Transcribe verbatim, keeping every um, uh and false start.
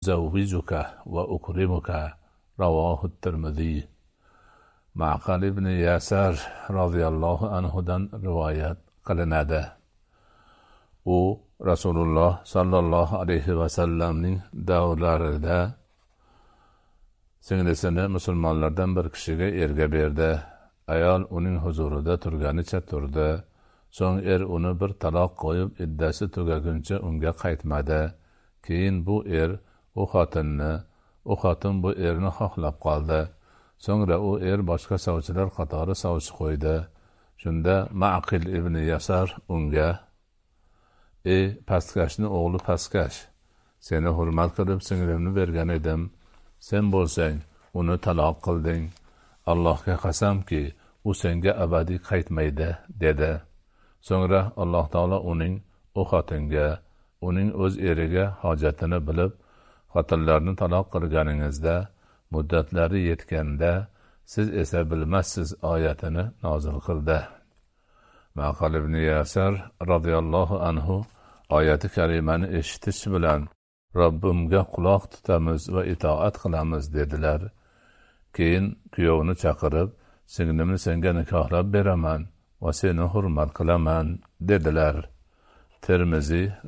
زوجك وأكرمك رواه الترمذي. Ma'qal ibn Yasar radhiyallohu anhudan rivoyat qilinadi. U Rasululloh sallallohu alayhi va sallamning davrlarida singlisini musulmonlardan bir kishiga erga berdi. Ayol uning huzurida turganicha turdi. So'ng er uni bir taloq qo'yib, iddasi tugaguncha unga qaytmadi. Keyin bu er u xotinni, u xotin bu erni xohlab qoldi. So'ngra u er boshqa sovchilar qatori sovchi qo'ydi. Shunda Ma'qil ibn Yasar unga: "Ey pastkashni o'g'li pastkash, seni hurmat qilib singlimni bergan edim. Sen bo'lsang uni taloq qilding. Allohga qasamki, u senga abadiy qaytmaydi", dedi. So'ngra Alloh taolo uning u xotinga, uning o'z eriga hojatini bilib, xotinlarni taloq qilganingizda muddatlari yetganda siz esa bilmassiz oyatini nozil qildi. Ma'qal ibn Yasar radhiyallohu anhu oyati karimani eshitish bilan Robbimga quloq tutamiz va itoat qilamiz dedilar. Keyin kuyovni chaqirib, singlimni senga nikohlab beraman va seni hurmat qilaman dedilar. Termiziy